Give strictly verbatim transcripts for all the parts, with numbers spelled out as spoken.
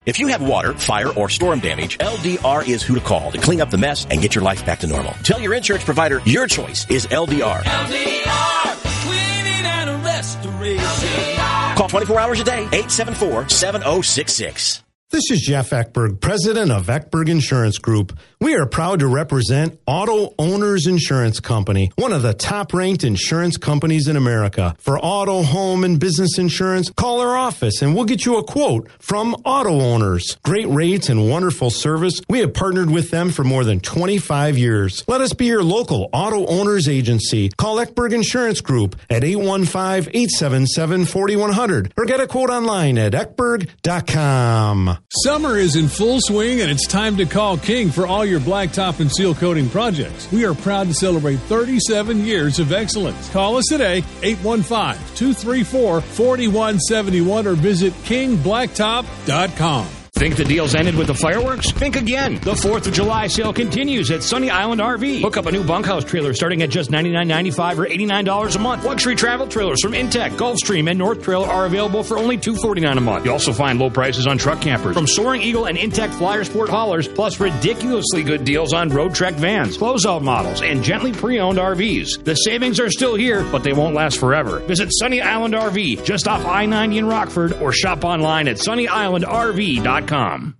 If you have water, fire, or storm damage, L D R is who to call to clean up the mess and get your life back to normal. Tell your insurance provider your choice is L D R. L D R, cleaning and restoration. Call twenty-four hours a day, eight seven four, seven oh six six. This is Jeff Eckberg, president of Eckberg Insurance Group. We are proud to represent Auto Owners Insurance Company, one of the top-ranked insurance companies in America. For auto, home, and business insurance, call our office and we'll get you a quote from Auto Owners. Great rates and wonderful service. We have partnered with them for more than twenty-five years. Let us be your local Auto Owners agency. Call Eckberg Insurance Group at eight one five, eight seven seven, four one zero zero or get a quote online at eckberg dot com. Summer is in full swing, and it's time to call King for all your blacktop and seal coating projects. We are proud to celebrate thirty-seven years of excellence. Call us today, eight one five, two three four, four one seven one, or visit king blacktop dot com. Think the deal's ended with the fireworks? Think again. The fourth of July sale continues at Sunny Island R V. Hook up a new bunkhouse trailer starting at just ninety-nine ninety-five or eighty-nine dollars a month. Luxury travel trailers from Intech, Gulfstream, and North Trail are available for only two hundred forty-nine dollars a month. You also find low prices on truck campers from Soaring Eagle and Intech Flyer Sport haulers, plus ridiculously good deals on Road Trek vans, closeout models, and gently pre-owned R Vs. The savings are still here, but they won't last forever. Visit Sunny Island R V just off I ninety in Rockford or shop online at sunny island r v dot com.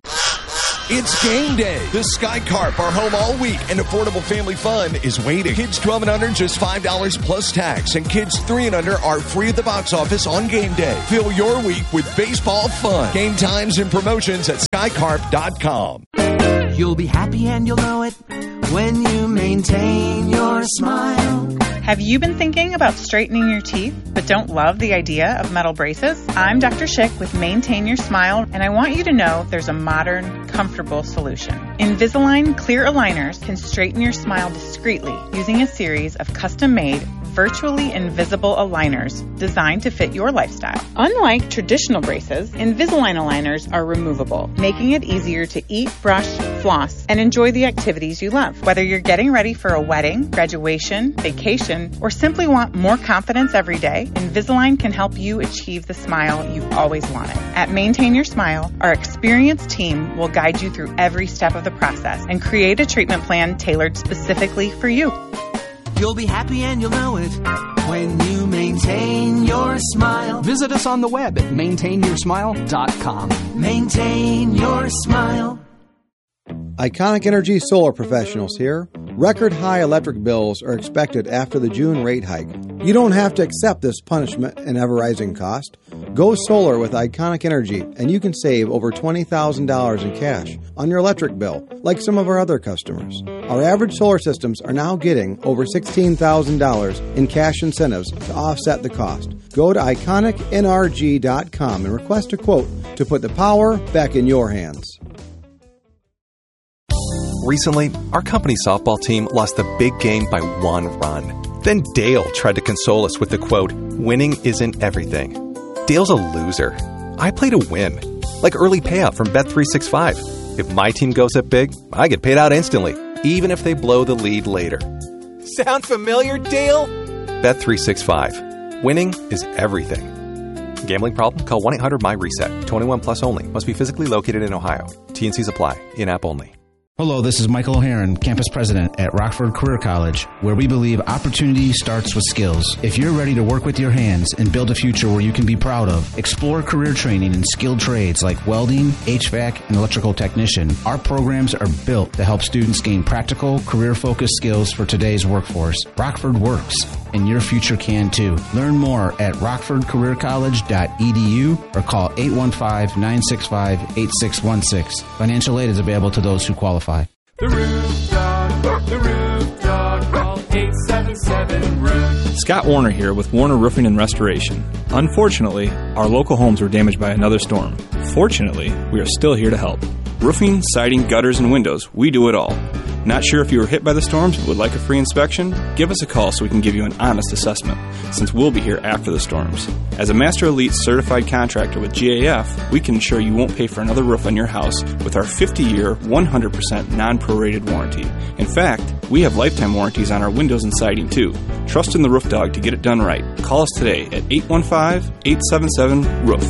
It's game day. The Sky Carp are home all week, and affordable family fun is waiting. Kids twelve and under, just five dollars plus tax, and kids three and under are free at the box office on game day. Fill your week with baseball fun. Game times and promotions at sky carp dot com. You'll be happy and you'll know it when you maintain your smile. Have you been thinking about straightening your teeth but don't love the idea of metal braces? I'm Doctor Schick with Maintain Your Smile, and I want you to know there's a modern, comfortable solution. Invisalign clear aligners can straighten your smile discreetly using a series of custom-made, virtually invisible aligners designed to fit your lifestyle. Unlike traditional braces, Invisalign aligners are removable, making it easier to eat, brush, floss, and enjoy the activities you love. Whether you're getting ready for a wedding, graduation, vacation, or simply want more confidence every day, Invisalign can help you achieve the smile you've always wanted. At Maintain Your Smile, our experienced team will guide you through every step of the process and create a treatment plan tailored specifically for you. You'll be happy and you'll know it when you maintain your smile. Visit us on the web at maintain your smile dot com. Maintain your smile. Iconic Energy Solar Professionals here. Record high electric bills are expected after the June rate hike. You don't have to accept this punishment and ever-rising cost. Go solar with Iconic Energy, and you can save over twenty thousand dollars in cash on your electric bill, like some of our other customers. Our average solar systems are now getting over sixteen thousand dollars in cash incentives to offset the cost. Go to iconic n r g dot com and request a quote to put the power back in your hands. Recently, our company softball team lost the big game by one run. Then Dale tried to console us with the quote, "Winning isn't everything." Dale's a loser. I play to win. Like early payout from Bet three sixty-five. If my team goes up big, I get paid out instantly, even if they blow the lead later. Sound familiar, Dale? Bet three sixty-five. Winning is everything. Gambling problem? Call one eight hundred my reset. twenty-one plus only. Must be physically located in Ohio. T and Cs apply. In-app only. Hello, this is Michael O'Haron, campus president at Rockford Career College, where we believe opportunity starts with skills. If you're ready to work with your hands and build a future where you can be proud of, explore career training in skilled trades like welding, H V A C, and electrical technician. Our programs are built to help students gain practical, career-focused skills for today's workforce. Rockford works, and your future can too. Learn more at rockford career college dot e d u or call eight one five, nine six five, eight six one six. Financial aid is available to those who qualify. The Roof Dog, the Roof Dog, call eight seven seven, roof. Scott Warner here with Warner Roofing and Restoration. Unfortunately, our local homes were damaged by another storm. Fortunately, we are still here to help. Roofing, siding, gutters, and windows, we do it all. Not sure if you were hit by the storms but would like a free inspection? Give us a call so we can give you an honest assessment, since we'll be here after the storms. As a Master Elite certified contractor with G A F, we can ensure you won't pay for another roof on your house with our fifty-year, one hundred percent non-prorated warranty. In fact, we have lifetime warranties on our windows and siding too. Trust in the Roof Dog to get it done right. Call us today at eight one five, eight seven seven, roof.